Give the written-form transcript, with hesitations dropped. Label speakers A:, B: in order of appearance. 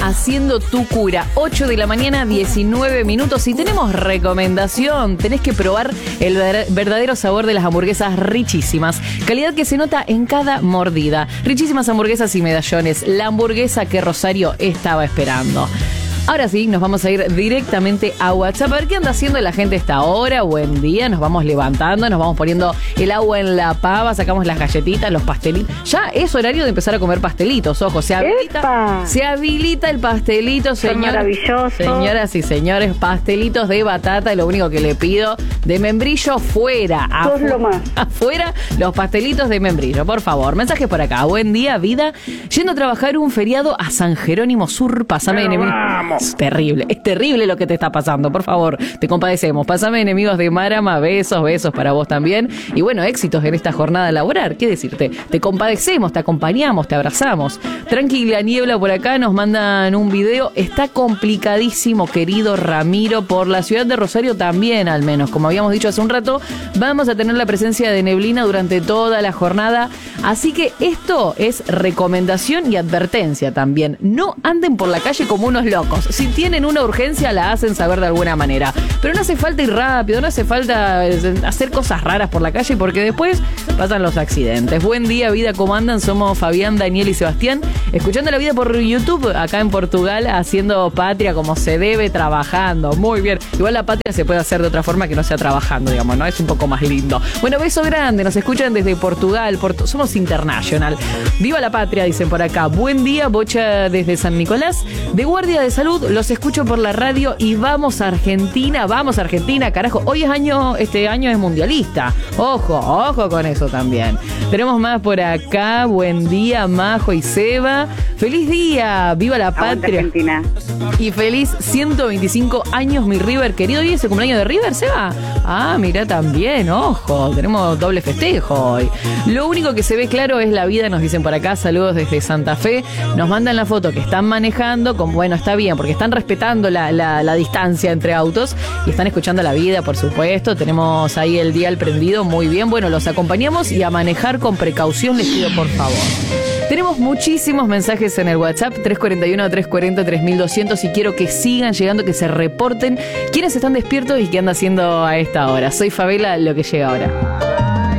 A: haciendo tu cura. 8 de la mañana, 19 minutos. Si tenemos recomendación, tenés que probar el verdadero sabor de las hamburguesas Richísimas. Calidad que se nota en cada mordida. Richísimas hamburguesas y medallones. La hamburguesa que Rosario estaba esperando. Ahora sí, nos vamos a ir directamente a WhatsApp. A ver qué anda haciendo la gente a esta hora. Buen día, nos vamos levantando, nos vamos poniendo el agua en la pava, sacamos las galletitas, los pastelitos. Ya es horario de empezar a comer pastelitos, ojo, se habilita el pastelito, señor.
B: Maravilloso.
A: Señoras y señores, pastelitos de batata, lo único que le pido, de membrillo fuera.
B: Sos lo más.
A: Afuera, los pastelitos de membrillo, por favor. Mensajes por acá. Buen día, vida. Yendo a trabajar un feriado a San Jerónimo Sur, pasame enemigo. Es terrible lo que te está pasando, por favor, te compadecemos. Pásame enemigos de Marama, besos para vos también. Y bueno, éxitos en esta jornada laboral, ¿qué decirte? Te compadecemos, te acompañamos, te abrazamos. Tranquila niebla por acá, nos mandan un video. Está complicadísimo, querido Ramiro, por la ciudad de Rosario también, al menos. Como habíamos dicho hace un rato, vamos a tener la presencia de neblina durante toda la jornada. Así que esto es recomendación y advertencia también. No anden por la calle como unos locos. Si tienen una urgencia, la hacen saber de alguna manera. Pero no hace falta ir rápido, no hace falta hacer cosas raras por la calle, porque después pasan los accidentes. Buen día, vida, ¿cómo andan? Somos Fabián, Daniel y Sebastián, escuchando la vida por YouTube, acá en Portugal, haciendo patria como se debe, trabajando. Muy bien. Igual la patria se puede hacer de otra forma que no sea trabajando, digamos, ¿no? Es un poco más lindo. Bueno, beso grande, nos escuchan desde Portugal, somos international. Viva la patria, dicen por acá. Buen día, Bocha desde San Nicolás. De guardia de salud, los escucho por la radio y vamos a Argentina, carajo. Hoy este año es mundialista. Ojo con eso también. Tenemos más por acá. Buen día, Majo y Seba. Feliz día, viva la patria.
B: Argentina.
A: Y feliz 125 años, mi River querido. ¿Hoy es el cumpleaños de River, Seba? Ah, mira también, ojo. Tenemos doble festejo hoy. Lo único que se ve claro es la vida, nos dicen por acá. Saludos desde Santa Fe. Nos mandan la foto que están manejando. Bueno, está bien, porque están respetando la distancia entre autos y están escuchando la vida, por supuesto. Tenemos ahí el dial prendido, muy bien. Bueno, los acompañamos y a manejar con precaución les pido, por favor. Tenemos muchísimos mensajes en el WhatsApp, 341-340-3200, y quiero que sigan llegando, que se reporten quiénes están despiertos y qué andan haciendo a esta hora. Soy Fabela, lo que llega ahora.